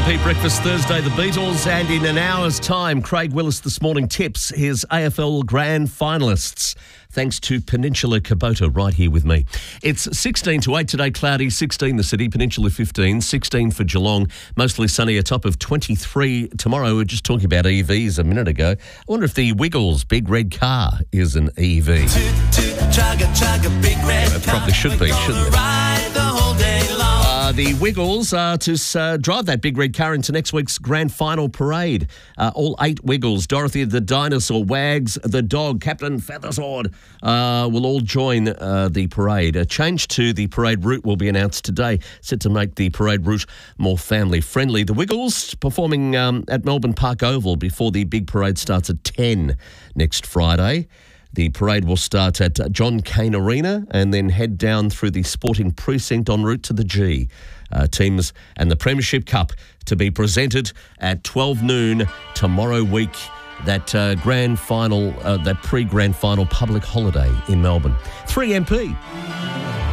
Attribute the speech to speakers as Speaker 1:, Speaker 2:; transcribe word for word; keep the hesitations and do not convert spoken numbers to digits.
Speaker 1: Pete Breakfast Thursday, the Beatles, and in an hour's time, Craig Willis this morning tips his A F L Grand Finalists. Thanks to Peninsula Kubota right here with me. It's sixteen to eight today, cloudy, sixteen the city, Peninsula fifteen, sixteen for Geelong, mostly sunny, a top of twenty-three tomorrow. We were just talking about E Vs a minute ago. I wonder if the Wiggles big red car is an E V.
Speaker 2: Toot, toot, chugga, chugga, big red
Speaker 1: It probably should be, shouldn't it?
Speaker 2: Ride the whole day long.
Speaker 1: Uh, the Wiggles are to uh, drive that big red car into next week's grand final parade. Uh, all eight Wiggles, Dorothy the dinosaur, Wags the dog, Captain Feathersword, uh, will all join uh, the parade. A change to the parade route will be announced today, set to make the parade route more family-friendly. The Wiggles performing um, at Melbourne Park Oval before the big parade starts at ten next Friday. The parade will start at John Cain Arena and then head down through the Sporting Precinct en route to the G. Uh, teams and the Premiership Cup to be presented at twelve noon tomorrow week. That uh, grand final, uh, that pre-grand final public holiday in Melbourne. three M P.